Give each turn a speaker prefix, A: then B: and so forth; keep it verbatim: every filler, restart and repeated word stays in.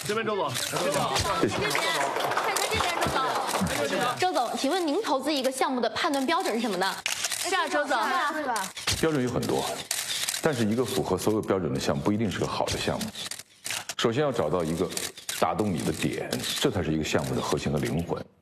A: 这边周总，周总，
B: 谢谢。看看这边，周总。周总，请问您投资一个项目的判断标准是什么呢？是啊，周总。
C: 是吧？
D: 标准有很多，但是一个符合所有标准的项目不一定是个好的项目。首先要找到一个打动你的点，这才是一个项目的核心和灵魂。